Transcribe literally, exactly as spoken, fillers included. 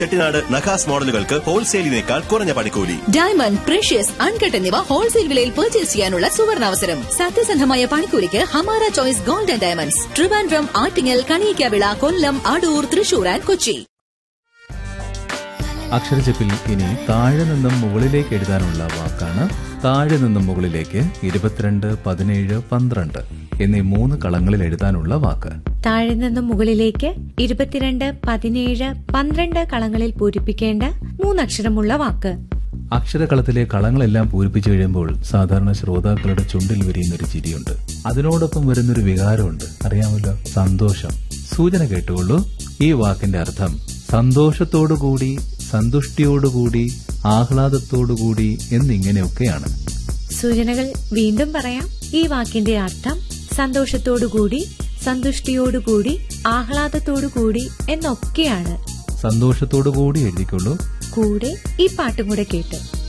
ചെട്ടിനാട് നഖാസ് മോഡലുകൾക്ക് ഹോൾസെയിലിനേക്കാൾ കുറഞ്ഞ പണിക്കൂലി. Diamond, precious, uncut എന്നിവ ഹോൾസെയിൽ വിലയിൽ പർച്ചേസ് ചെയ്യാനുള്ള സുവർണാവസരം. സത്യസന്ധമായ പണിക്കൂലിക്ക് Hamara choice gold and diamonds, Trivandrum, Attingal, Kaliyakkavilai, Kollam, Adoor, Thrissur and Kochi. അക്ഷരജപ്പിൽ ഇനി താഴെ നിന്നും മുകളിലേക്ക് എഴുതാനുള്ള വാക്കാണ്. താഴെ നിന്നും മുകളിലേക്ക് ഇരുപത്തിരണ്ട്, പതിനേഴ്, പന്ത്രണ്ട് എന്നീ മൂന്ന് കളങ്ങളിൽ എഴുതാനുള്ള വാക്ക്. താഴെ നിന്നും മുകളിലേക്ക് ഇരുപത്തിരണ്ട്, പതിനേഴ്, പന്ത്രണ്ട് കളങ്ങളിൽ പൂരിപ്പിക്കേണ്ട മൂന്നക്ഷരമുള്ള വാക്ക്. അക്ഷരകളത്തിലെ കളങ്ങളെല്ലാം പൂരിപ്പിച്ചു കഴിയുമ്പോൾ സാധാരണ ശ്രോതാക്കളുടെ ചുണ്ടിൽ വിരിയുന്നൊരു ചിരിയുണ്ട്. അതിനോടൊപ്പം വരുന്നൊരു വികാരമുണ്ട്, അറിയാമല്ലോ, സന്തോഷം. സൂചന കേട്ടുകൊള്ളൂ. ഈ വാക്കിന്റെ അർത്ഥം സന്തോഷത്തോടുകൂടി, സന്തുഷ്ടിയോടുകൂടി, ആഹ്ലാദത്തോടുകൂടി എന്നിങ്ങനെയൊക്കെയാണ്. സൂചനകൾ വീണ്ടും പറയാം. ഈ വാക്കിന്റെ അർത്ഥം സന്തോഷത്തോടുകൂടി, സന്തുഷ്ടിയോടുകൂടി, ആഹ്ലാദത്തോടുകൂടി എന്നൊക്കെയാണ്. സന്തോഷത്തോടുകൂടി എഴുതിക്കൊള്ളൂ. കൂടെ ഈ പാട്ടും കൂടെ കേട്ട്